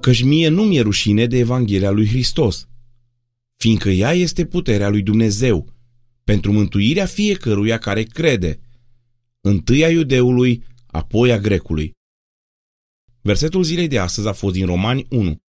căci mie nu mi-e rușine de Evanghelia lui Hristos, fiindcă ea este puterea lui Dumnezeu, pentru mântuirea fiecăruia care crede, întâi a iudeului, apoi a grecului. Versetul zilei de astăzi a fost din Romani 1.